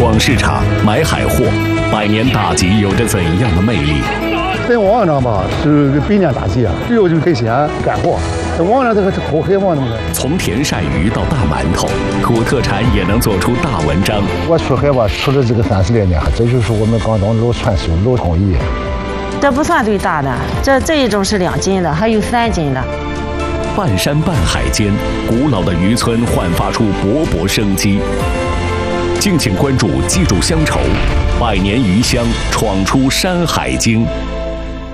逛市场买海货，百年大集有着怎样的魅力？ 在网上吧是个百年大集啊，只有就是海鲜干货。在网上这个是口海网那个。 从甜鳝鱼到大馒头，土特产也能做出大文章。 我出海吧，出了这个30来年，这就是我们广东老传统老工艺。 这不算最大的，这一种是2斤的，还有3斤的。 半山半海间，古老的渔村焕发出勃勃生机。敬请关注，记住乡愁，百年鱼乡闯出山海经。